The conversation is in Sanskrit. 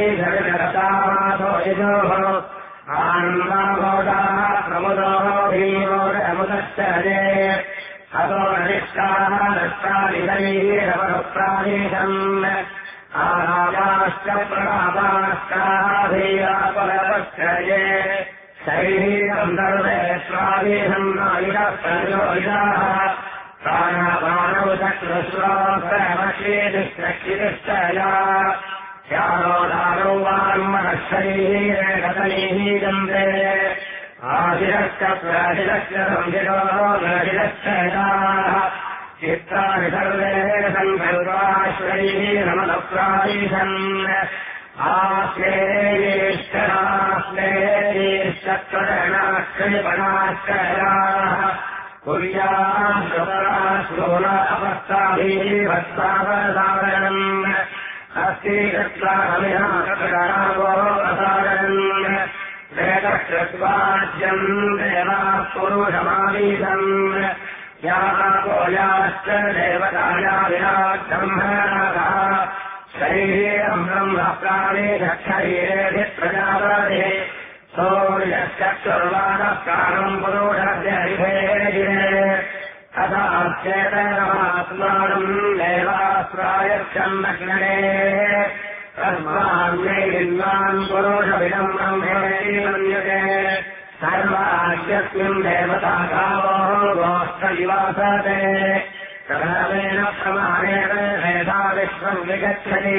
यजोः आन्वामोदाः प्रमुदोः भीमोरमुदश्चरे हतो नरिष्टाः नष्टालिदैरवरुप्रादेशम् आरामाश्च प्रलापाश्चाः धीरापरपश्चये शैरीरम् सर्वे स्वादेशम् नायिरः प्रयोजिताः प्राणापानौ चक्रश्रोत्रमक्षेतिश्चक्षितिश्चया ्यारोदारौ वान्मनशरीरे गतैः गन्ते आशिरश्च प्राशिरश्च संहितोः नशिरश्च याः चित्राणि सर्वे सङ्कल्पाश्रैः नमदप्रादिशन् आश्लेयेश्चराश्लेयेश्चक्रणाश्रयपणाश्च याः कुर्याश्रुतराश्रोण अपस्ताभिः भक्तावसादनम् अस्ति गत्वामिहाकरावो असादन् वेदकृत्वाज्यम् देवाः पुरुषमावीशम् याको याश्च देवताया विराट् ब्रह्मणाः शरीरम् ब्रह्मप्राणे शरीरे प्रजापते सौर्यश्चक्षुर्वादः प्राणम् पुरुषस्य हरिभेदिने तथाश्चेतनमात्मानम् देवास्त्रायच्छम् दक्षिणे तस्मान्यैर्वान् पुरुषविदम् ब्रह्मेति मन्यते सर्वाद्यस्मिन् देवता गावो गोष्ठनिवासते प्रभावेन प्रमाणेन वेदा विश्वम् विगच्छति